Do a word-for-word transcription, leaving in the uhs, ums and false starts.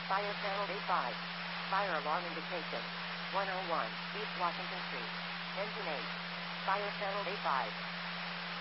Fire channel A five. Fire alarm indication. one oh one, East Washington Street. Engine eight. Fire channel A five.